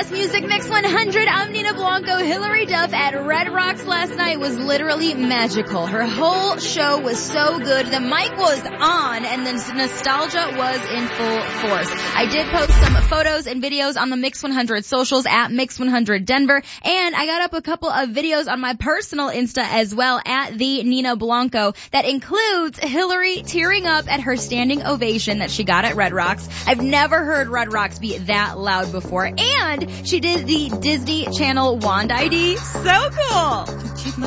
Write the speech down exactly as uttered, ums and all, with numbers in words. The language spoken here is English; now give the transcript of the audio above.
best music Mix one hundred. I'm Nina Blanco. Hilary Duff at Red Rocks last night was literally magical. Her whole show was so good. The mic was on and the nostalgia was in full force. I did post some photos and videos on the Mix one hundred socials at Mix one hundred Denver, and I got up a couple of videos on my personal Insta as well at the Nina Blanco that includes Hilary tearing up at her standing ovation that she got at Red Rocks. I've never heard Red Rocks be that loud before, and she did the Disney Channel wand I D. So cool.